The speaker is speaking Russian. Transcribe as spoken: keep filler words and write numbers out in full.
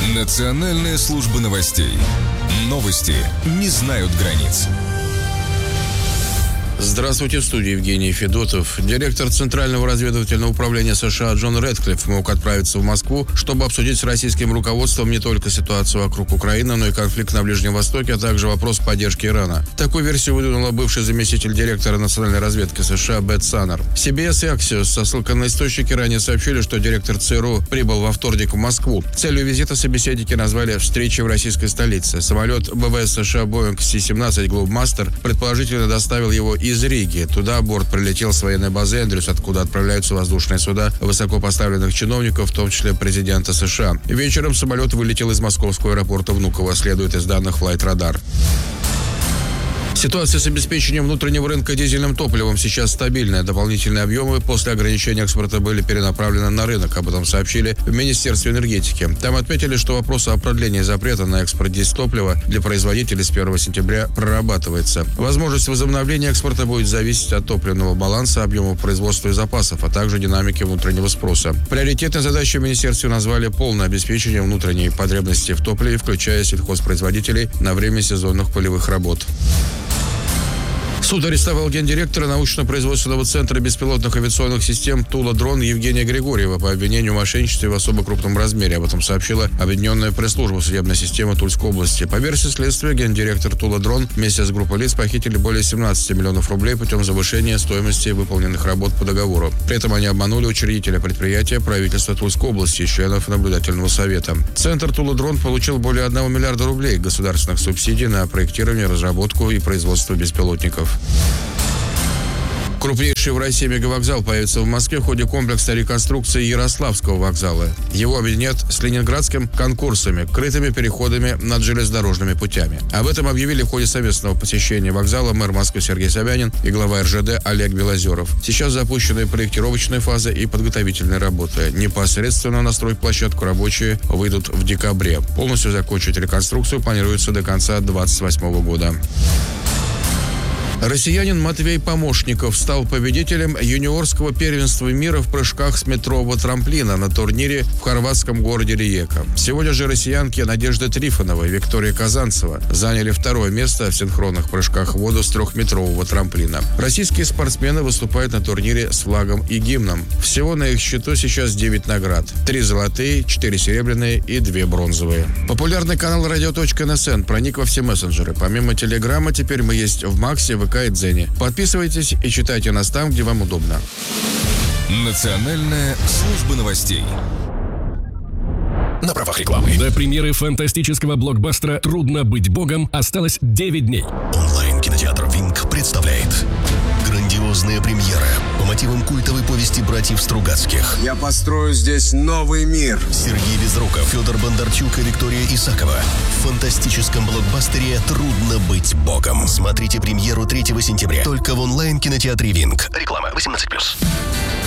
Национальная служба новостей. Новости не знают границ. Здравствуйте, в студии Евгений Федотов. Директор Центрального разведывательного управления США Джон Рэдклифф мог отправиться в Москву, чтобы обсудить с российским руководством не только ситуацию вокруг Украины, но и конфликт на Ближнем Востоке, а также вопрос поддержки Ирана. Такую версию выдвинула бывший заместитель директора национальной разведки США Бет Саннер. си би эс и Axios со ссылкой на источники ранее сообщили, что директор ЦРУ прибыл во вторник в Москву. Целью визита собеседники назвали встречи в российской столице. Самолет ВВС США Boeing си семнадцать Globemaster предположительно доставил его из Риги. Туда борт прилетел с военной базы Эндрюс, откуда отправляются воздушные суда высокопоставленных чиновников, в том числе президента США. Вечером самолет вылетел из московского аэропорта Внуково, следует из данных Flight Radar. Ситуация с обеспечением внутреннего рынка дизельным топливом сейчас стабильная. Дополнительные объемы после ограничения экспорта были перенаправлены на рынок. Об этом сообщили в Министерстве энергетики. Там отметили, что вопрос о продлении запрета на экспорт дизтоплива для производителей с первого сентября прорабатывается. Возможность возобновления экспорта будет зависеть от топливного баланса, объема производства и запасов, а также динамики внутреннего спроса. Приоритетной задачей в министерстве назвали полное обеспечение внутренней потребности в топливе, включая сельхозпроизводителей на время сезонных полевых работ. Суд арестовал гендиректора научно-производственного центра беспилотных авиационных систем «Тула-Дрон» Евгения Григорьева по обвинению в мошенничестве в особо крупном размере. Об этом сообщила Объединенная пресс-служба судебной системы Тульской области. По версии следствия, гендиректор «Тула-Дрон» вместе с группой лиц похитили более семнадцати миллионов рублей путем завышения стоимости выполненных работ по договору. При этом они обманули учредителя предприятия, правительства Тульской области и членов наблюдательного совета. Центр «Тула-Дрон» получил более одного миллиарда рублей государственных субсидий на проектирование, разработку и производство беспилотников. Крупнейший в России мегавокзал появится в Москве в ходе комплекса реконструкции Ярославского вокзала. Его объединят с ленинградским конкурсами, крытыми переходами над железнодорожными путями. Об этом объявили в ходе совместного посещения вокзала мэр Москвы Сергей Собянин и глава эр жэ дэ Олег Белозеров. Сейчас запущены проектировочная фаза и подготовительные работы. Непосредственно на стройплощадку рабочие выйдут в декабре. Полностью закончить реконструкцию планируется до конца две тысячи двадцать восьмого года. Россиянин Матвей Помощников стал победителем юниорского первенства мира в прыжках с метрового трамплина на турнире в хорватском городе Риека. Сегодня же россиянки Надежда Трифонова и Виктория Казанцева заняли второе место в синхронных прыжках в воду с трехметрового трамплина. Российские спортсмены выступают на турнире с флагом и гимном. Всего на их счету сейчас девять наград. Три золотые, четыре серебряные и две бронзовые. Популярный канал радио точка эн эс эн проник во все мессенджеры. Помимо Телеграма, теперь мы есть в Максе, ВК и Дзене. Подписывайтесь и читайте нас там, где вам удобно. Национальная служба новостей. На правах рекламы. До премьеры фантастического блокбастера «Трудно быть богом» осталось девять дней. Онлайн-кинотеатр «Винк» представляет грандиозная премьера по мотивам культовой повести братьев Стругацких. Я построю здесь новый мир. Сергей Безруков, Федор Бондарчук и Виктория Исакова в фантастическом блокбастере «Трудно быть богом». Смотрите премьеру третьего сентября только в онлайн-кинотеатре «Винк». Реклама восемнадцать плюс.